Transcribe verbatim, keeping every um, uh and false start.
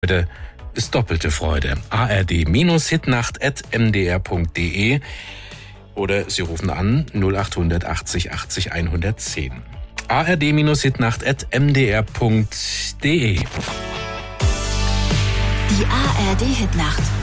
Freude ist doppelte Freude. a r d Hitnacht at m d r punkt d e oder Sie rufen an null acht achtzig achtzig hundertzehn. a r d Hitnacht at m d r punkt d e. Die A R D Hitnacht.